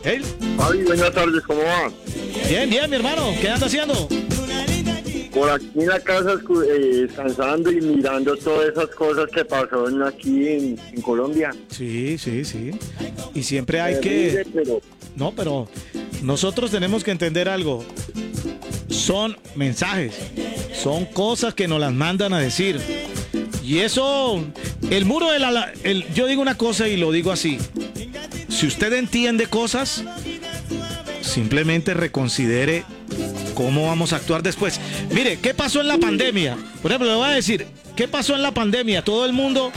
Hey. Javi, buenas tardes, ¿cómo va? Bien, bien, mi hermano. ¿Qué anda haciendo? Por aquí en la casa descansando y mirando todas esas cosas que pasaron aquí en Colombia. Sí, sí, sí. Y siempre hay que... Pero No, pero nosotros tenemos que entender algo. Son mensajes, son cosas que nos las mandan a decir. Y eso, el muro de yo digo una cosa y lo digo así. Si usted entiende cosas, simplemente reconsidere cómo vamos a actuar después. Mire, ¿qué pasó en la pandemia? Por ejemplo, le voy a decir, ¿qué pasó en la pandemia? Todo el mundo...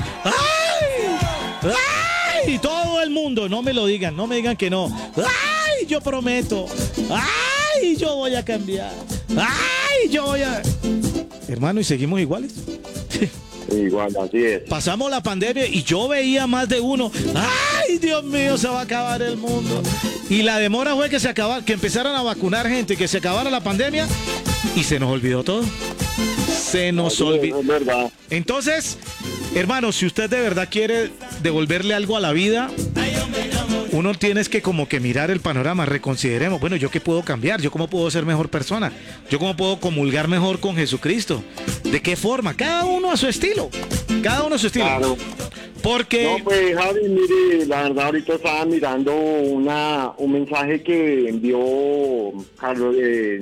¡Ay! ¡Ay! Todo el mundo, no me lo digan, no me digan que no. ¡Ay! Yo prometo. ¡Ay! Yo voy a cambiar. ¡Ay! Yo voy a... Hermano, ¿y seguimos iguales? igual, así es. Pasamos la pandemia y yo veía más de uno. ¡Ay, Dios mío, se va a acabar el mundo! Y la demora fue que empezaran a vacunar gente, que se acabara la pandemia y se nos olvidó todo. Se nos olvidó. Es verdad. Entonces, hermano, si usted de verdad quiere devolverle algo a la vida, uno tiene que como que mirar el panorama, reconsideremos, bueno, ¿yo qué puedo cambiar? ¿Yo cómo puedo ser mejor persona? ¿Yo cómo puedo comulgar mejor con Jesucristo? ¿De qué forma? Cada uno a su estilo. Cada uno a su estilo. Claro. Porque... No, pues Javi, mire, la verdad ahorita estaba mirando un mensaje que envió Carlos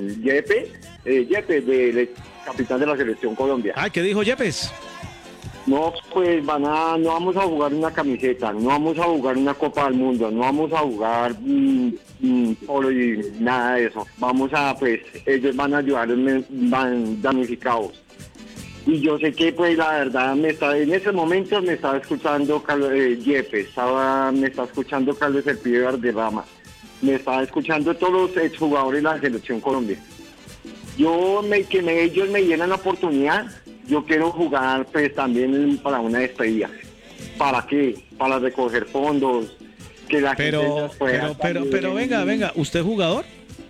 Yepes, del capitán de la Selección Colombia. Ay, ¿qué dijo Yepes? No, pues no vamos a jugar una camiseta, no vamos a jugar una Copa del Mundo, no vamos a jugar polo y nada de eso. Ellos van a ayudar, van damnificados. Y yo sé que, pues, la verdad, en ese momento me estaba escuchando Carlos Yepes, me está escuchando Carlos El Pibe Valderrama, me estaba escuchando todos los exjugadores de la Selección Colombia. Ellos me dieran la oportunidad, yo quiero jugar, pues, también para una despedida. ¿Para qué? Para recoger fondos, que la gente pueda... Pero venga, ¿usted es jugador?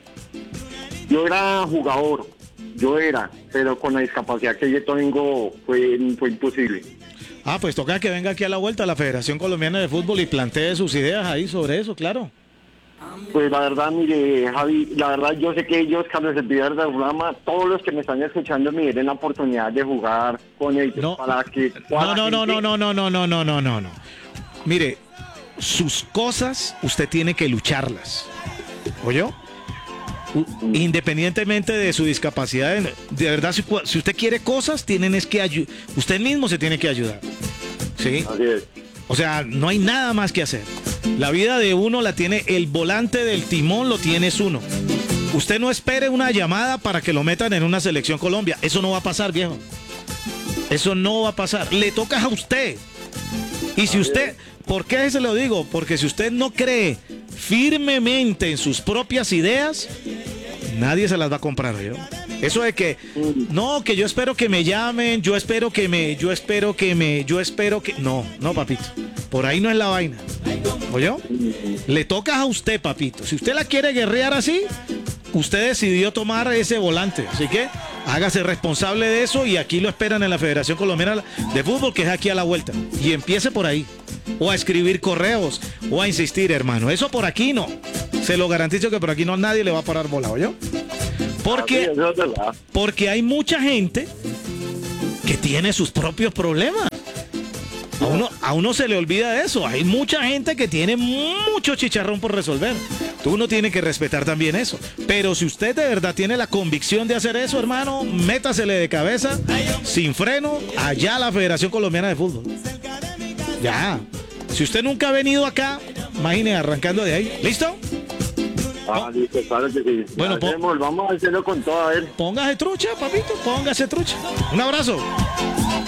Yo era jugador. Pero con la discapacidad que yo tengo fue imposible. Ah, pues toca que venga aquí a la vuelta a la Federación Colombiana de Fútbol y plantee sus ideas ahí sobre eso, claro. Pues la verdad, mire, Javi, la verdad yo sé que ellos, Carlos El Pibe Valderrama, todos los que me están escuchando me den la oportunidad de jugar con ellos para que... No. Mire, sus cosas usted tiene que lucharlas. ¿Oyó? Independientemente de su discapacidad, de verdad, si usted quiere cosas, usted mismo se tiene que ayudar. ¿Sí? Así es. O sea, no hay nada más que hacer. La vida de uno la tiene, el volante del timón lo tienes uno. Usted no espere una llamada para que lo metan en una selección Colombia. Eso no va a pasar, viejo. Eso no va a pasar. Le toca a usted. Y si usted, ¿por qué se lo digo? Porque si usted no cree firmemente en sus propias ideas, nadie se las va a comprar, ¿yo? Eso de que, no, que yo espero que me llamen, no, papito, por ahí no es la vaina, ¿oyó? Le toca a usted, papito, si usted la quiere guerrear así, usted decidió tomar ese volante, así que hágase responsable de eso y aquí lo esperan en la Federación Colombiana de Fútbol, que es aquí a la vuelta, y empiece por ahí. O a escribir correos, o a insistir, hermano. Eso por aquí no. Se lo garantizo que por aquí no nadie le va a parar bola, ¿oyó? Porque hay mucha gente que tiene sus propios problemas. A uno se le olvida de eso. Hay mucha gente que tiene mucho chicharrón por resolver. Uno tiene que respetar también eso. Pero si usted de verdad tiene la convicción de hacer eso, hermano, métasele de cabeza, sin freno, allá a la Federación Colombiana de Fútbol. Ya. Si usted nunca ha venido acá, imagine arrancando de ahí. ¿Listo? Listo, claro que sí. Bueno, vamos a hacerlo con todo, a ver. Póngase trucha, papito, póngase trucha. Un abrazo.